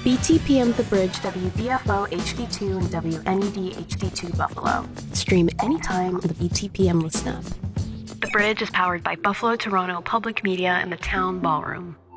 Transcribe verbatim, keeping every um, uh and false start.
B T P M The Bridge, W B F O H D two, and W N E D H D two Buffalo. Stream anytime on the B T P M Listen app. The Bridge is powered by Buffalo Toronto Public Media and the Town Ballroom.